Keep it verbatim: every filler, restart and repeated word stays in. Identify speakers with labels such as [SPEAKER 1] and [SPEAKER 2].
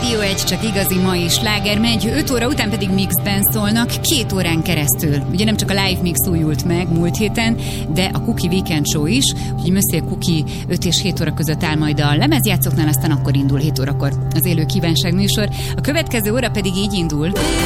[SPEAKER 1] Rádió egy, csak igazi mai sláger megy, öt óra után pedig mixben szólnak két órán keresztül. Ugye nem csak a live mix újult meg múlt héten, de a Cookie Weekend Show is, úgyhogy Monsieur Cookie öt és hét óra között áll majd a lemezjátszóknál, aztán akkor indul hét órakor az élő kívánság műsor. A következő óra pedig így indul.